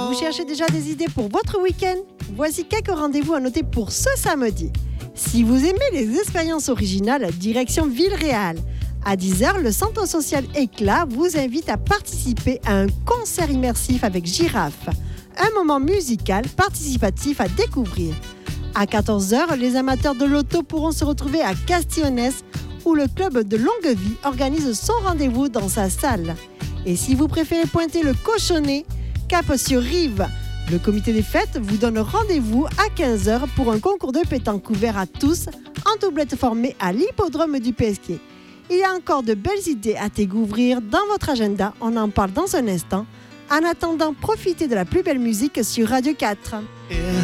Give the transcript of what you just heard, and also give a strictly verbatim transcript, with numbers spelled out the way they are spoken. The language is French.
Vous cherchez déjà des idées pour votre week-end? Voici quelques rendez-vous à noter pour ce samedi. Si vous aimez les expériences originales, direction Villeréal. À dix heures, le centre social Éclat vous invite à participer à un concert immersif avec Girafe. Un moment musical participatif à découvrir. À quatorze heures, les amateurs de l'auto pourront se retrouver à Castillonnès où le club de Longuevie organise son rendez-vous dans sa salle. Et si vous préférez pointer le cochonnet, cap sur Rive. Le comité des fêtes vous donne rendez-vous à quinze heures pour un concours de pétanque ouvert à tous en doublette formée à l'hippodrome du Pesquier. Il y a encore de belles idées à découvrir dans votre agenda. On en parle dans un instant. En attendant, profitez de la plus belle musique sur Radio quatre. Yeah.